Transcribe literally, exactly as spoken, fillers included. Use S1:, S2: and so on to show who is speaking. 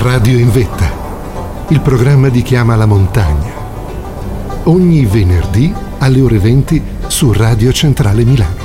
S1: Radio in Vetta, il programma di Chi ama la montagna. Ogni venerdì alle ore venti su Radio Centrale Milano.